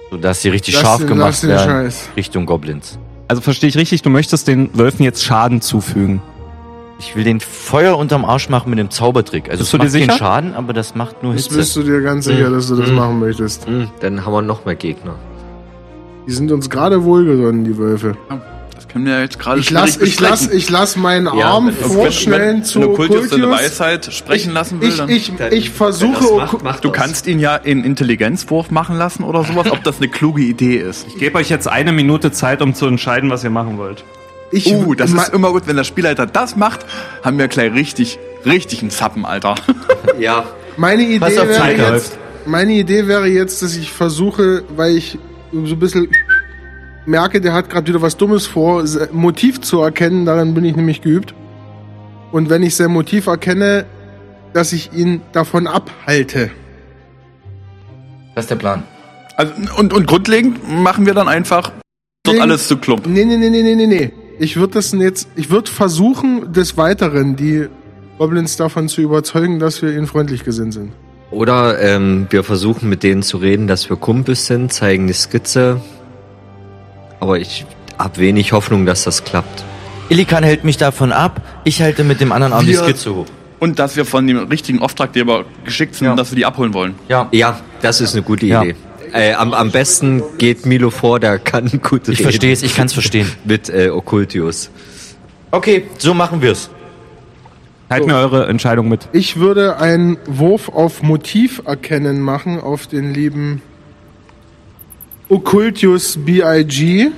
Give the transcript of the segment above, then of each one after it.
Sodass sie richtig scharf gemacht werden Richtung Goblins. Also verstehe ich richtig, du möchtest den Wölfen jetzt Schaden zufügen. Ich will den Feuer unterm Arsch machen mit dem Zaubertrick. Also es macht keinen Schaden, aber das macht nur Hitze. Bist du dir ganz sicher, dass du das machen möchtest? Dann haben wir noch mehr Gegner. Die sind uns gerade wohlgesonnen, die Wölfe. Das können wir jetzt gerade Ich lass meinen Arm vorschnellen zu Wenn Okkultius seine Weisheit sprechen lassen will, dann... Ich versuche... Du kannst ihn ja in Intelligenzwurf machen lassen oder sowas, ob das eine kluge Idee ist. Ich gebe euch jetzt 1 Minute Zeit, um zu entscheiden, was ihr machen wollt. Das ist immer gut, wenn der Spielleiter das macht, haben wir gleich richtig einen Zappen, Alter. Ja. Meine Idee wäre jetzt, dass ich versuche, weil ich so ein bisschen merke, der hat gerade wieder was Dummes vor, Motiv zu erkennen, darin bin ich nämlich geübt. Und wenn ich sein Motiv erkenne, dass ich ihn davon abhalte. Das ist der Plan. Also, und grundlegend machen wir dann einfach dort alles zu klump. Nee. Ich würde versuchen, des Weiteren die Goblins davon zu überzeugen, dass wir ihnen freundlich gesinnt sind. Oder wir versuchen mit denen zu reden, dass wir Kumpels sind, zeigen die Skizze. Aber ich habe wenig Hoffnung, dass das klappt. Illikan hält mich davon ab, ich halte mit dem anderen Arm die Skizze hoch. Und dass wir von dem richtigen Auftraggeber geschickt sind, dass wir die abholen wollen. Ja, das ist eine gute Idee. Am besten geht Milo vor, der kann gut reden. Ich verstehe es, ich kann es verstehen. Mit Okkultius. Okay, so machen wir es. Teilt mir eure Entscheidung mit. Ich würde einen Wurf auf Motiv erkennen machen, auf den lieben Okkultius B.I.G.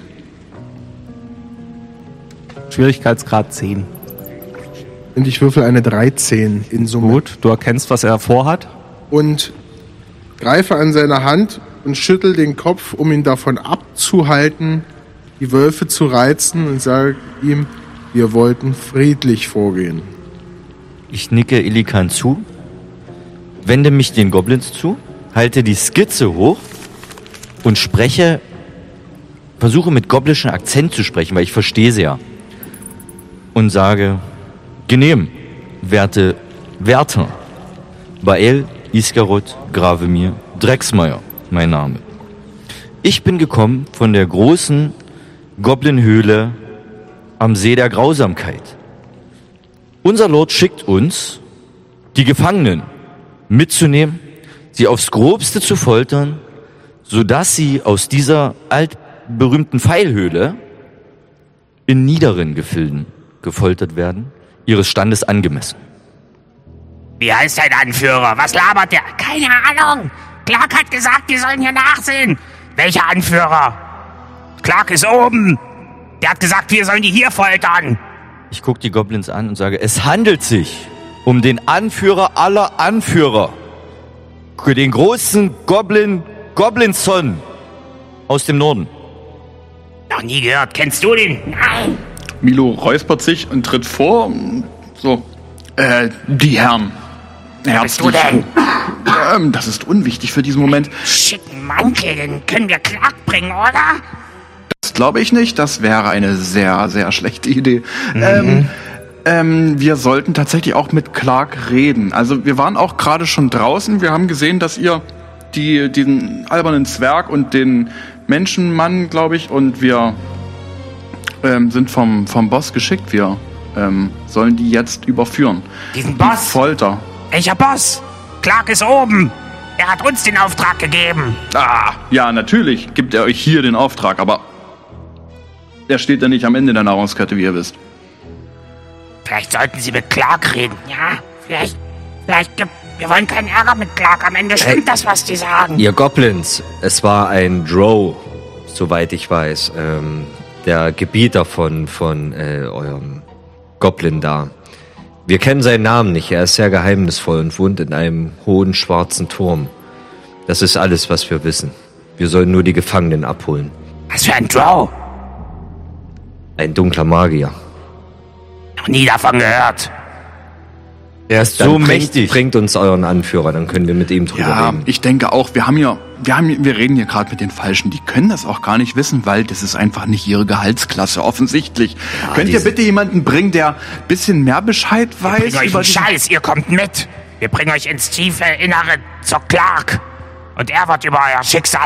Schwierigkeitsgrad 10. Und ich würfel eine 13 in Summe. Gut, du erkennst, was er vorhat. Und greife an seine Hand und schüttel den Kopf, um ihn davon abzuhalten, die Wölfe zu reizen, und sage ihm, wir wollten friedlich vorgehen. Ich nicke Illikan zu, wende mich den Goblins zu, halte die Skizze hoch und versuche mit goblischem Akzent zu sprechen, weil ich verstehe sie ja. Und sage, genehm, werte Wärter, Bael, Iskarot, Gravemir, Drexmeier, mein Name. Ich bin gekommen von der großen Goblinhöhle am See der Grausamkeit. Unser Lord schickt uns, die Gefangenen mitzunehmen, sie aufs Grobste zu foltern, sodass sie aus dieser altberühmten Pfeilhöhle in niederen Gefilden gefoltert werden, ihres Standes angemessen. Wie heißt dein Anführer? Was labert der? Keine Ahnung. Clark hat gesagt, wir sollen hier nachsehen. Welcher Anführer? Clark ist oben. Der hat gesagt, wir sollen die hier foltern. Ich gucke die Goblins an und sage, es handelt sich um den Anführer aller Anführer. Den großen Goblinson aus dem Norden. Noch nie gehört. Kennst du den? Nein. Milo räuspert sich und tritt vor. So, die Herren. Wer bist du denn? Das ist unwichtig für diesen Moment. Schicken Mantel, den können wir Clark bringen, oder? Das glaube ich nicht. Das wäre eine sehr, sehr schlechte Idee. Wir sollten tatsächlich auch mit Clark reden. Also wir waren auch gerade schon draußen. Wir haben gesehen, dass ihr diesen albernen Zwerg und den Menschenmann, glaube ich, und wir sind vom Boss geschickt. Wir sollen die jetzt überführen. Diesen Boss? Die Folter. Welcher Boss? Clark ist oben. Er hat uns den Auftrag gegeben. Ja, natürlich gibt er euch hier den Auftrag, aber der steht ja nicht am Ende der Nahrungskette, wie ihr wisst. Vielleicht sollten Sie mit Clark reden, ja? Vielleicht, wir wollen keinen Ärger mit Clark. Am Ende stimmt das, was die sagen. Ihr Goblins, es war ein Drow, soweit ich weiß, der Gebieter von eurem Goblin da. Wir kennen seinen Namen nicht, er ist sehr geheimnisvoll und wohnt in einem hohen schwarzen Turm. Das ist alles, was wir wissen. Wir sollen nur die Gefangenen abholen. Was für ein Drow? Ein dunkler Magier. Noch nie davon gehört. Er ist so mächtig. Bringt uns euren Anführer, dann können wir mit ihm drüber reden. Ja, ich denke auch, wir reden hier gerade mit den Falschen. Die können das auch gar nicht wissen, weil das ist einfach nicht ihre Gehaltsklasse, offensichtlich. Ja, könnt ihr bitte jemanden bringen, der ein bisschen mehr Bescheid weiß? Wir bringen euch einen Scheiß, ihr kommt mit. Wir bringen euch ins tiefe Innere zur Clark. Und er wird über euer Schicksal